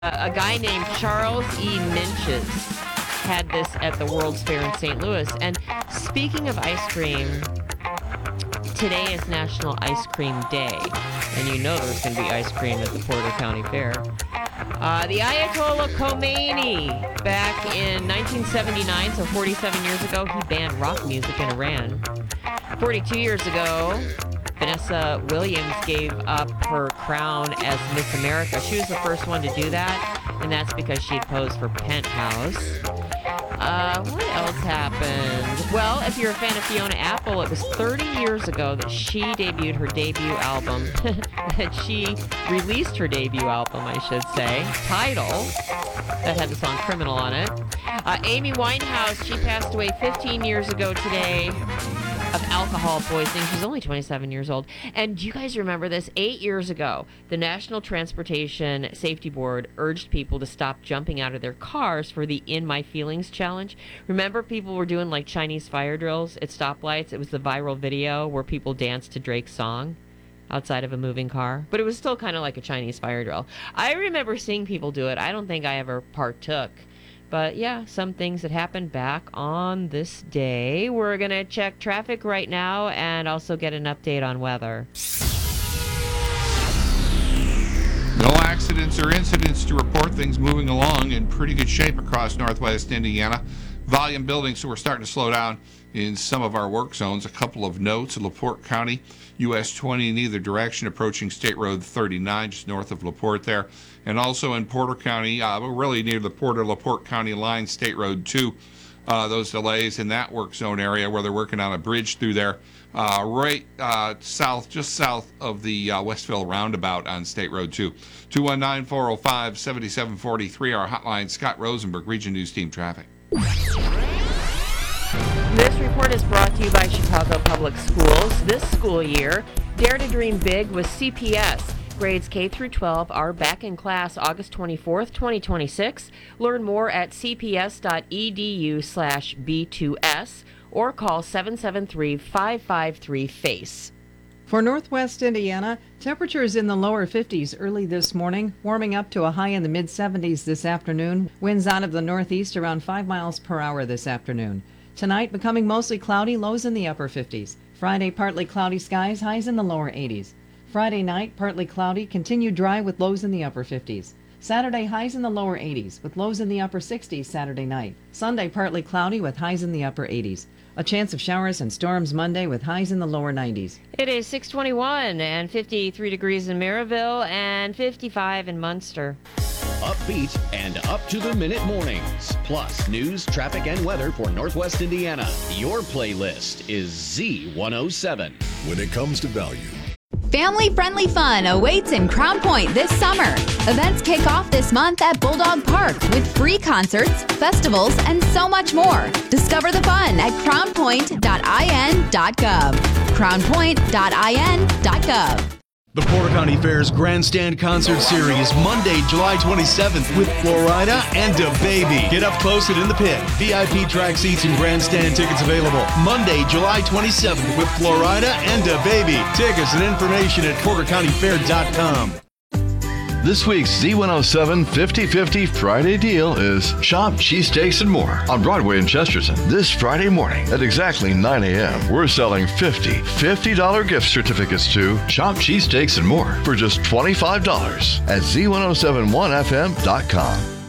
A guy named Charles E. Minches had this at the World's Fair in St. Louis. And speaking of ice cream, today is National Ice Cream Day. And you know there's going to be ice cream at the Porter County Fair. The Ayatollah Khomeini, back in 1979, so 47 years ago, he banned rock music in Iran. 42 years ago, Vanessa Williams gave up her crown as Miss America. She was the first one to do that, and that's because she had posed for Penthouse. What else happened? Well, if you're a fan of Fiona Apple, it was 30 years ago that she debuted her debut album, that she released her debut album, I should say, Tidal, that had the song Criminal on it. Amy Winehouse, she passed away 15 years ago today of alcohol poisoning. She's only 27 years old. And do you guys remember this? 8 years ago, the National Transportation Safety Board urged people to stop jumping out of their cars for the In My Feelings challenge. Remember, people were doing like Chinese fire drills at stoplights? It was the viral video where people danced to Drake's song outside of a moving car. But it was still kind of like a Chinese fire drill. I remember seeing people do it. I don't think I ever partook. But yeah, some things that happened back on this day. We're going to check traffic right now and also get an update on weather. No accidents or incidents to report. Things moving along in pretty good shape across northwest Indiana. Volume building, so we're starting to slow down in some of our work zones. A couple of notes: LaPorte County, US 20 in either direction, approaching State Road 39, just north of LaPorte there. And also in Porter County, really near the LaPorte County line, State Road 2. Those delays in that work zone area where they're working on a bridge through there, right south, just south of the Westville roundabout on State Road 2. 219-405-7743, our hotline. Scott Rosenberg, Region News Team Traffic. This report is brought to you by Chicago Public Schools. This school year, Dare to Dream Big with CPS. Grades K through 12 are back in class August 24th, 2026. Learn more at cps.edu/B2S or call 773-553-FACE. For Northwest Indiana, temperatures in the lower 50s early this morning, warming up to a high in the mid-70s this afternoon. Winds out of the northeast around 5 miles per hour this afternoon. Tonight, becoming mostly cloudy, lows in the upper 50s. Friday, partly cloudy skies, highs in the lower 80s. Friday night, partly cloudy, continued dry with lows in the upper 50s. Saturday, highs in the lower 80s, with lows in the upper 60s Saturday night. Sunday, partly cloudy with highs in the upper 80s. A chance of showers and storms Monday with highs in the lower 90s. It is 6:21 and 53 degrees in Maryville and 55 in Munster. Upbeat and up-to-the-minute mornings. Plus news, traffic, and weather for Northwest Indiana. Your playlist is Z107. When it comes to value, family-friendly fun awaits in Crown Point this summer. Events kick off this month at Bulldog Park with free concerts, festivals, and so much more. Discover the fun at crownpoint.in.gov. crownpoint.in.gov. The Porter County Fair's Grandstand Concert Series, Monday, July 27th with Florida and DaBaby. Get up close and in the pit. VIP track seats and grandstand tickets available. Monday, July 27th with Florida and DaBaby. Tickets and information at portercountyfair.com. this week's Z107 50/50 Friday deal is Shop Cheesesteaks and More on Broadway in Chesterton. This Friday morning at exactly 9 a.m., we're selling $50 gift certificates to Shop Cheesesteaks and More for just $25 at Z1071FM.com.